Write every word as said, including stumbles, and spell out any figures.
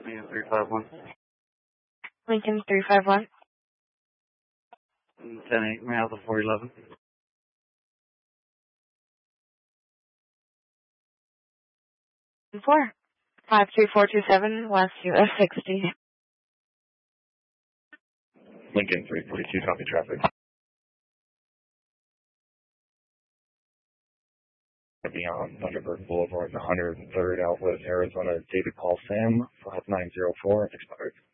Lincoln three five one. Lincoln three five one. ten eight, may I have the four eleven? four. five two four two seven, West U S sixty. Lincoln three forty-two, copy traffic. Beyond Thunderbird Boulevard, one hundred third Outlet, Arizona. David call Sam, five nine zero four, expired.